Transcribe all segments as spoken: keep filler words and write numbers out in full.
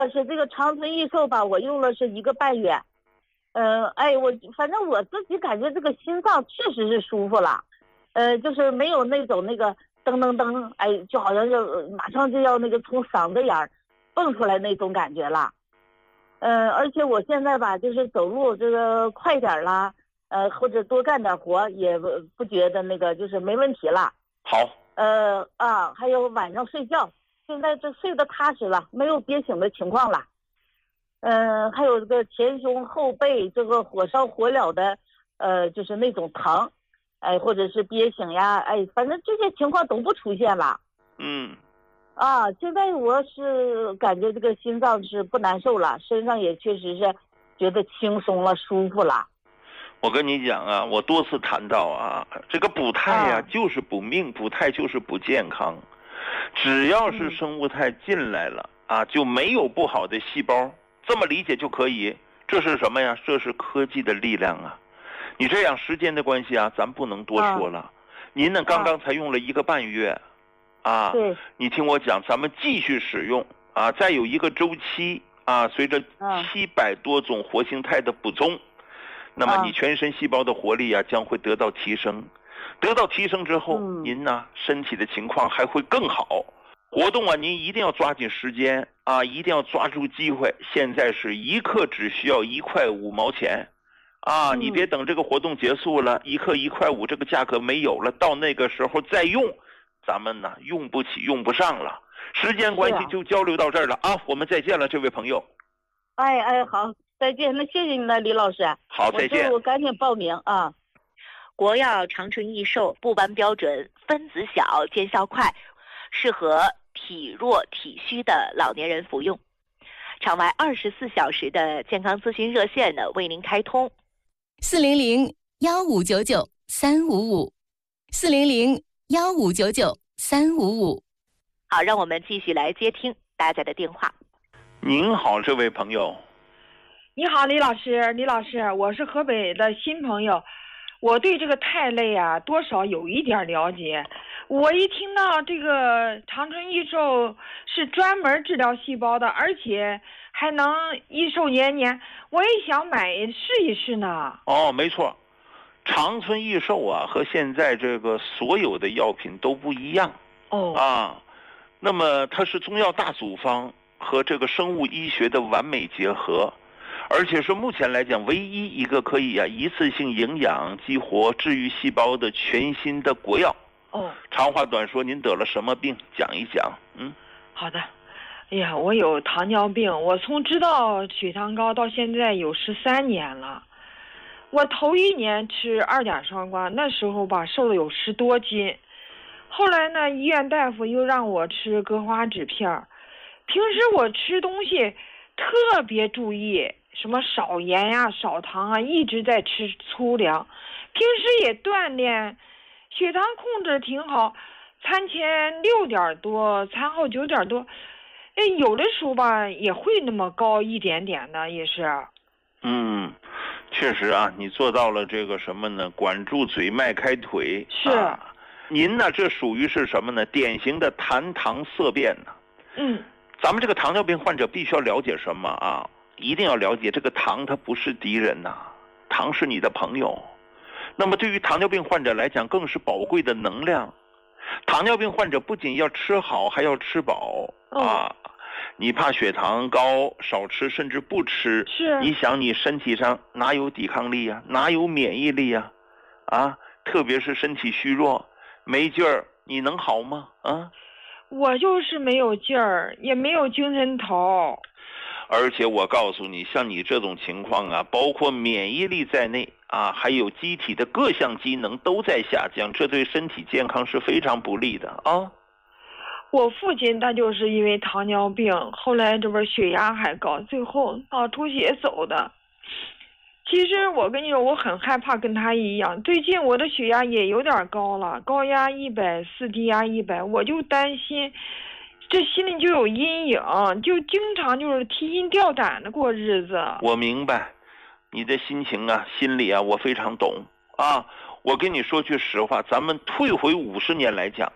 是这个长春益寿吧，我用了是一个半月。嗯、呃，哎，我反正我自己感觉这个心脏确实是舒服了，呃，就是没有那种那个噔噔噔，哎，就好像就马上就要那个从嗓子眼儿蹦出来那种感觉了。嗯、呃，而且我现在吧，就是走路这个快点啦，呃，或者多干点活也不不觉得那个就是没问题了。 好。 呃啊，还有晚上睡觉，现在这睡得踏实了，没有憋醒的情况了。嗯、呃，还有这个前胸后背这个火烧火燎的，呃，就是那种疼，哎，或者是憋醒呀，哎，反正这些情况都不出现了。 嗯。 啊，现在我是感觉这个心脏是不难受了，身上也确实是觉得轻松了，舒服了。 我跟你讲啊，我多次谈到啊，这个补胎呀、啊、就是补命，补胎就是补健康。只要是生物态进来了、嗯、啊，就没有不好的细胞，这么理解就可以。这是什么呀？这是科技的力量啊！你这样时间的关系啊，咱不能多说了。啊、您呢，刚刚才用了一个半月，啊， 对， 你听我讲，咱们继续使用啊，再有一个周期啊，随着七百多种活性肽的补充。那么你全身细胞的活力啊将会得到提升，得到提升之后，嗯、您呢身体的情况还会更好。活动啊，您一定要抓紧时间啊，一定要抓住机会。现在是一克只需要一块五毛钱，啊，你别等这个活动结束了，一克一块五这个价格没有了，到那个时候再用，咱们呢用不起用不上了。时间关系就交流到这儿了 啊, 啊，我们再见了，这位朋友。 哎哎，好。再见，那谢谢你了，李老师。 好，再见。 我, 我赶紧报名啊！ 国药长春益寿不斑标准，分子小，见效快，适合体弱体虚的老年人服用。场外二十四小时的健康咨询热线呢，为您开通： 四零零幺五九九三五五，四零零幺五九九三五五。 好，让我们继续来接听大家的电话。 您好，这位朋友。 你好，李老师，李老师，我是河北的新朋友，我对这个肽类啊多少有一点了解。我一听到这个长春益寿是专门治疗细胞的，而且还能益寿延年，我也想买试一试呢。 哦，没错，长春益寿啊和现在这个所有的药品都不一样。 哦啊，那么它是中药大组方和这个生物医学的完美结合。而且是目前来讲唯一一个可以啊一次性营养激活治愈细胞的全新的国药。 哦， 长话短说，您得了什么病？讲一讲。嗯， 好的。哎呀，我有糖尿病，我从知道血糖高到现在有十三年了。我头一年吃二甲双胍，那时候吧瘦了有十多斤。后来呢，医院大夫又让我吃葛花酯片。平时我吃东西特别注意。什么少盐呀、啊、少糖啊，一直在吃粗粮，平时也锻炼，血糖控制挺好，餐前六点多，餐后九点多，哎，有的时候吧也会那么高一点点的，也是。 嗯，确实啊，你做到了这个什么呢？管住嘴，迈开腿。 是。 啊、您呢，这属于是什么呢？典型的痰糖色变呢。 嗯。 咱们这个糖尿病患者必须要了解什么啊？一定要了解，这个糖它不是敌人呐、啊，糖是你的朋友。那么对于糖尿病患者来讲，更是宝贵的能量。糖尿病患者不仅要吃好，还要吃饱、 哦、 啊！你怕血糖高，少吃甚至不吃。 是。 你想你身体上哪有抵抗力呀、啊？哪有免疫力呀、啊？啊，特别是身体虚弱、没劲儿，你能好吗？啊！ 我就是没有劲儿，也没有精神头。 而且我告诉你，像你这种情况啊，包括免疫力在内啊，还有机体的各项机能都在下降，这对身体健康是非常不利的啊。 我父亲他就是因为糖尿病，后来这边血压还高，最后脑出血走的。其实我跟你说，我很害怕跟他一样，最近我的血压也有点高了，高压一百四，低压一百，我就担心。这心里就有阴影，就经常就是提心吊胆的过日子。 我明白你的心情啊，心里啊，我非常懂啊。我跟你说句实话，咱们退回五十年来讲，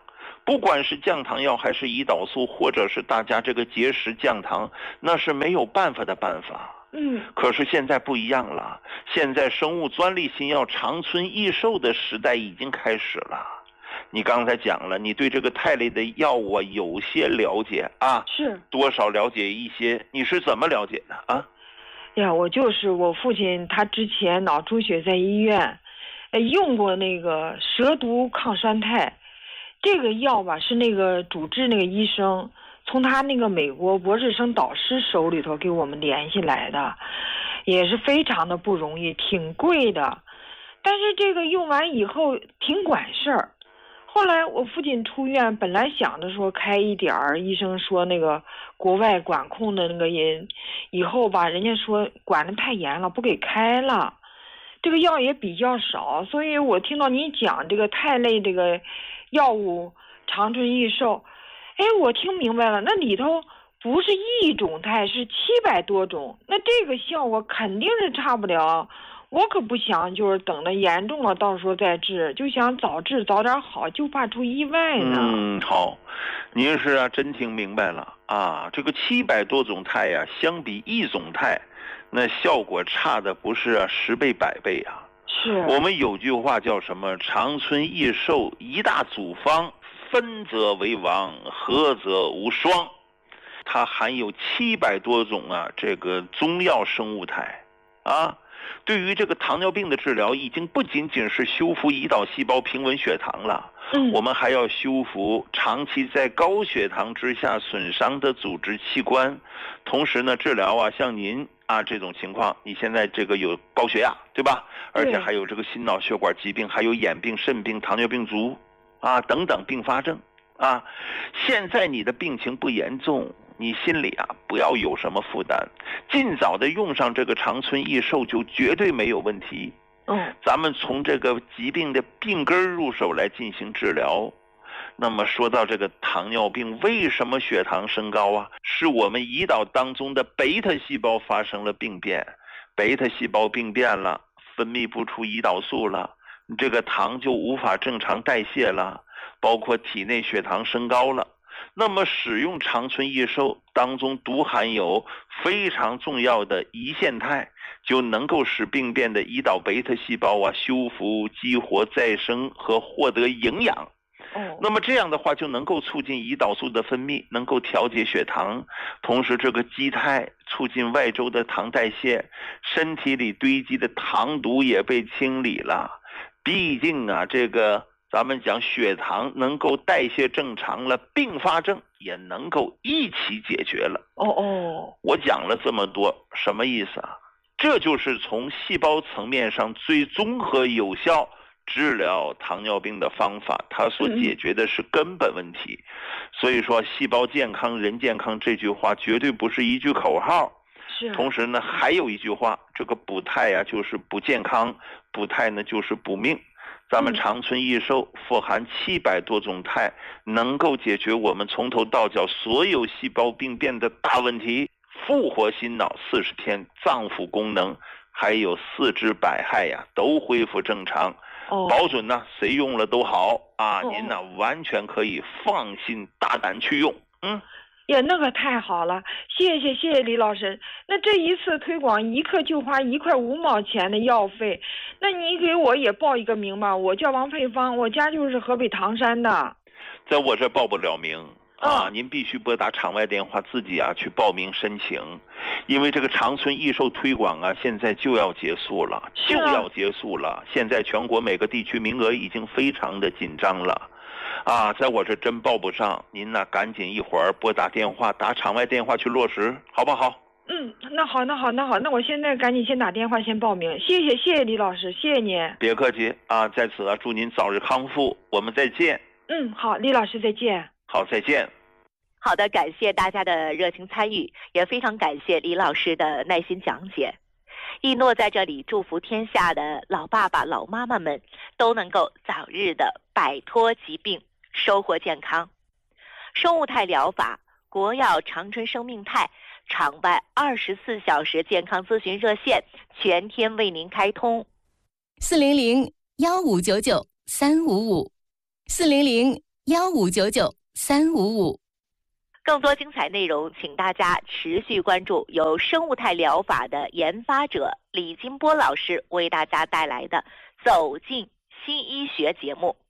不管是降糖药还是胰岛素，或者是大家这个节食降糖，那是没有办法的办法。 嗯， 可是现在不一样了，现在生物专利新药长春益寿的时代已经开始了。你刚才讲了，你对这个肽类的药物有些了解啊？ 是多少了解一些？你是怎么了解的啊？ 呀，我就是我父亲，他之前脑出血在医院，呃，用过那个蛇毒抗栓肽，这个药吧是那个主治那个医生从他那个美国博士生导师手里头给我们联系来的，也是非常的不容易，挺贵的，但是这个用完以后挺管事儿。后来我父亲出院，本来想着说开一点儿，医生说那个国外管控的那个人，以后吧，人家说管得太严了，不给开了。这个药也比较少，所以我听到你讲这个肽类这个药物长春益寿，哎，我听明白了，那里头不是一种肽，是七百多种，那这个效果肯定是差不了。我可不想就是等着严重了到时候再治，就想早治早点好，就怕出意外呢。 嗯，好，您是啊真听明白了啊。这个七百多种肽呀、啊，相比一种肽，那效果差的不是啊十倍百倍啊。 是我们有句话叫什么？长春益寿一大组方，分则为王，合则无双。它含有七百多种啊这个中药生物肽啊。对于这个糖尿病的治疗，已经不仅仅是修复胰岛细胞平稳血糖了， 嗯， 我们还要修复长期在高血糖之下损伤的组织器官，同时呢，治疗啊，像您啊这种情况，你现在这个有高血压，对吧？而且还有这个心脑血管疾病，还有眼病、肾病、糖尿病足啊等等并发症啊。现在你的病情不严重，你心里啊不要有什么负担，尽早的用上这个长春益寿就绝对没有问题。 嗯， 咱们从这个疾病的病根入手来进行治疗。那么说到这个糖尿病，为什么血糖升高啊？是我们胰岛当中的贝塔细胞发生了病变，贝塔细胞病变了，分泌不出胰岛素了，这个糖就无法正常代谢了，包括体内血糖升高了。那么使用长春益寿当中独含有非常重要的胰腺肽，就能够使病变的胰岛贝塔细胞啊修复、激活、再生和获得营养。 哦， 那么这样的话就能够促进胰岛素的分泌，能够调节血糖，同时这个肌肽促进外周的糖代谢，身体里堆积的糖毒也被清理了。毕竟啊，这个咱们讲血糖能够代谢正常了，并发症也能够一起解决了。 哦哦， 我讲了这么多，什么意思啊？这就是从细胞层面上最综合有效治疗糖尿病的方法，它所解决的是根本问题。所以说细胞健康人健康这句话绝对不是一句口号。 是。 同时呢还有一句话，这个补肽啊就是补健康，补肽呢就是补命。咱们长春益寿富含七百多种肽，能够解决我们从头到脚所有细胞病变的大问题，复活心脑四十天，脏腑功能还有四肢百骸呀都恢复正常。 哦， 保准呢谁用了都好啊， 哦， 您呢完全可以放心大胆去用。嗯。 呀，那个太好了，谢谢谢谢李老师。那这一次推广一克就花一块五毛钱的药费，那你给我也报一个名吧。我叫王佩芳，我家就是河北唐山的。 在我这报不了名啊， 哦， 您必须拨打场外电话自己啊去报名申请，因为这个长春益寿推广啊现在就要结束了，就要结束了。现在全国每个地区名额已经非常的紧张了。啊，在我这真报不上，您呢赶紧一会儿拨打电话，打场外电话去落实，好不好？ 嗯，那好，那好，那好，那我现在赶紧先打电话先报名，谢谢谢谢李老师，谢谢您。 别客气啊，在此啊祝您早日康复，我们再见。 嗯，好，李老师再见。 好，再见。 好的，感谢大家的热情参与，也非常感谢李老师的耐心讲解。一诺在这里祝福天下的老爸爸老妈妈们都能够早日的摆脱疾病，收获健康。生物肽疗法国药长春生命肽场外二十四小时健康咨询热线全天为您开通， 四零零幺五九九三五五，四零零幺五九九三五五。 更多精彩内容，请大家持续关注由生物态疗法的研发者李金波老师为大家带来的《走进新医学》节目。